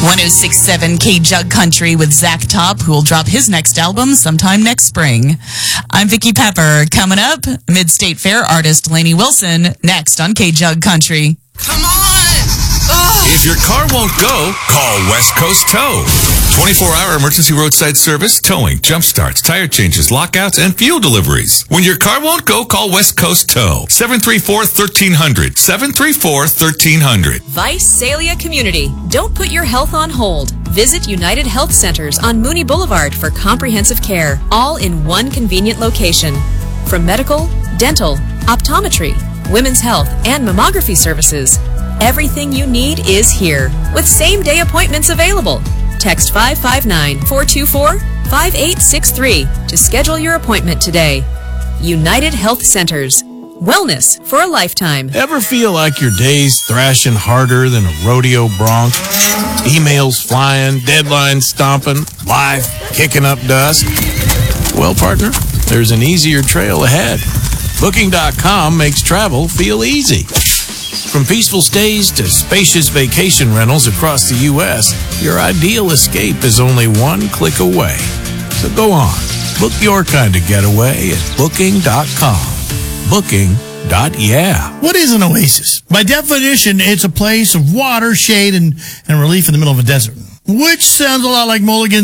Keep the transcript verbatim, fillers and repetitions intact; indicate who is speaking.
Speaker 1: one oh six point seven K-Jug Country with Zach Top, who will drop his next album sometime next spring. I'm Vicki Pepper. Coming up, Mid-State Fair artist Lainey Wilson, next on K-Jug Country.
Speaker 2: Come on! Oh.
Speaker 3: If your car won't go, call West Coast Tow. twenty-four hour emergency roadside service, towing, jump starts, tire changes, lockouts, and fuel deliveries. When your car won't go, call West Coast Tow. seven three four, one three zero zero. seven three four, one three zero zero.
Speaker 4: Visalia Community. Don't put your health on hold. Visit United Health Centers on Mooney Boulevard for comprehensive care, all in one convenient location. From medical, dental, optometry, women's health, and mammography services, everything you need is here, with same-day appointments available. Text five five nine, four two four, five eight six three to schedule your appointment today. United Health Centers. Wellness for a lifetime.
Speaker 5: Ever feel like your day's thrashing harder than a rodeo bronc? Emails flying, deadlines stomping, life kicking up dust? Well, partner, there's an easier trail ahead. Booking dot com makes travel feel easy. From peaceful stays to spacious vacation rentals across the U S, your ideal escape is only one click away. So go on, book your kind of getaway at Booking dot com. Booking. Yeah.
Speaker 6: What is an oasis? By definition, it's a place of water, shade, and, and relief in the middle of a desert, which sounds a lot like Mulligan's